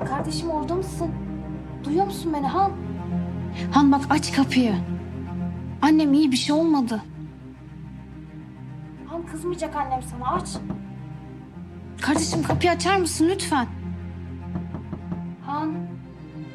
Kardeşim orada mısın? Duyuyor musun beni Han? Han bak aç kapıyı. Annem iyi bir şey olmadı. Han kızmayacak annem sana aç. Kardeşim kapıyı açar mısın lütfen?